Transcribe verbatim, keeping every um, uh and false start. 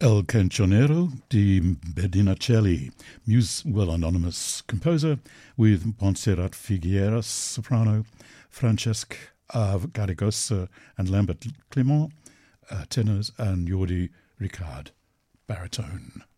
El Cancionero di Bedinacelli, Muse, well, anonymous composer, with Montserrat Figueras, soprano, Francesc uh, Garrigosa and Lambert Clement, uh, tenors, and Jordi Ricard, baritone.